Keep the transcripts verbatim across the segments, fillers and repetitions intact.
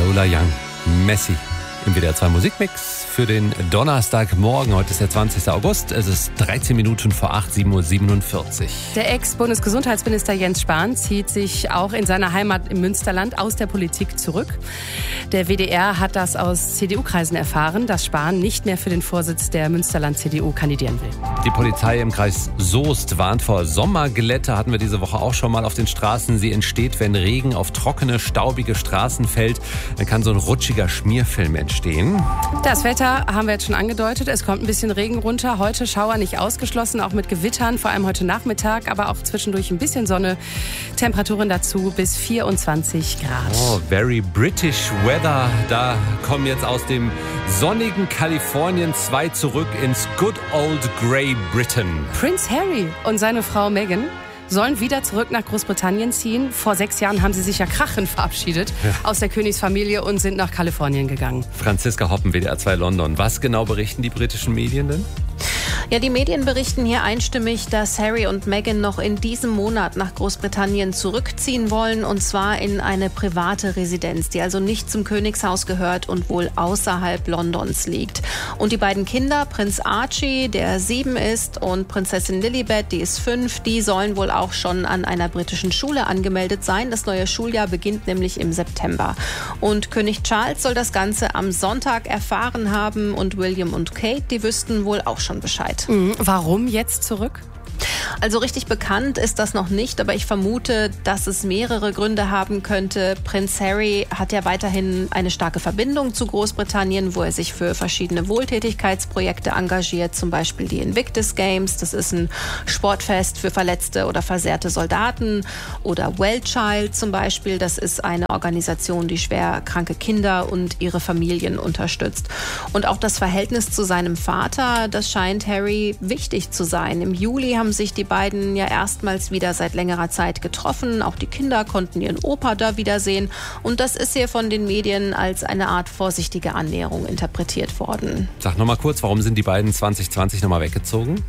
Lola Young, Messi. Im W D R zwei Musikmix für den Donnerstagmorgen. Heute ist der zwanzigster August. Es ist dreizehn Minuten vor acht, sieben Uhr siebenundvierzig. Der Ex-Bundesgesundheitsminister Jens Spahn zieht sich auch in seiner Heimat im Münsterland aus der Politik zurück. Der W D R hat das aus C D U-Kreisen erfahren, dass Spahn nicht mehr für den Vorsitz der Münsterland-C D U kandidieren will. Die Polizei im Kreis Soest warnt vor Sommerglätte. Hatten wir diese Woche auch schon mal auf den Straßen. Sie entsteht, wenn Regen auf trockene, staubige Straßen fällt. Dann kann so ein rutschiger Schmierfilm entstehen. Das Wetter haben wir jetzt schon angedeutet. Es kommt ein bisschen Regen runter. Heute Schauer nicht ausgeschlossen, auch mit Gewittern, vor allem heute Nachmittag, aber auch zwischendurch ein bisschen Sonne. Temperaturen dazu bis vierundzwanzig Grad. Oh, very British weather. Da kommen jetzt aus dem sonnigen Kalifornien zwei zurück ins good old grey Britain. Prince Harry und seine Frau Meghan sollen wieder zurück nach Großbritannien ziehen. Vor sechs Jahren haben sie sich ja krachend verabschiedet ja. aus der Königsfamilie und sind nach Kalifornien gegangen. Franziska Hoppen, W D R zwei London. Was genau berichten die britischen Medien denn? Ja, die Medien berichten hier einstimmig, dass Harry und Meghan noch in diesem Monat nach Großbritannien zurückziehen wollen, und zwar in eine private Residenz, die also nicht zum Königshaus gehört und wohl außerhalb Londons liegt. Und die beiden Kinder, Prinz Archie, der sieben ist, und Prinzessin Lilibet, die ist fünf, die sollen wohl auch schon an einer britischen Schule angemeldet sein. Das neue Schuljahr beginnt nämlich im September. Und König Charles soll das Ganze am Sonntag erfahren haben, und William und Kate, die wüssten wohl auch schon Bescheid. Warum jetzt zurück? Also richtig bekannt ist das noch nicht, aber ich vermute, dass es mehrere Gründe haben könnte. Prinz Harry hat ja weiterhin eine starke Verbindung zu Großbritannien, wo er sich für verschiedene Wohltätigkeitsprojekte engagiert, zum Beispiel die Invictus Games. Das ist ein Sportfest für verletzte oder versehrte Soldaten. Oder Well Child zum Beispiel. Das ist eine Organisation, die schwer kranke Kinder und ihre Familien unterstützt. Und auch das Verhältnis zu seinem Vater, das scheint Harry wichtig zu sein. Im Juli haben sich die beiden ja erstmals wieder seit längerer Zeit getroffen. Auch die Kinder konnten ihren Opa da wiedersehen. Und das ist hier von den Medien als eine Art vorsichtige Annäherung interpretiert worden. Sag noch mal kurz, warum sind die beiden zwanzig zwanzig noch mal weggezogen?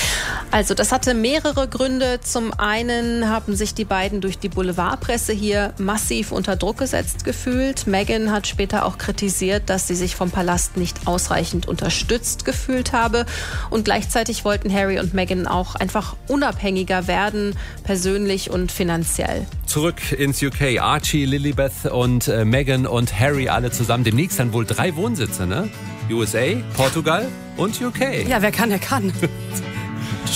Also das hatte mehrere Gründe. Zum einen haben sich die beiden durch die Boulevardpresse hier massiv unter Druck gesetzt gefühlt. Meghan hat später auch kritisiert, dass sie sich vom Palast nicht ausreichend unterstützt gefühlt habe. Und gleichzeitig wollten Harry und Meghan auch einfach unabhängiger werden, persönlich und finanziell. Zurück ins U K. Archie, Lilibet und äh, Meghan und Harry alle zusammen. Demnächst dann wohl drei Wohnsitze, ne? U S A, Portugal und U K. Ja, wer kann, der kann.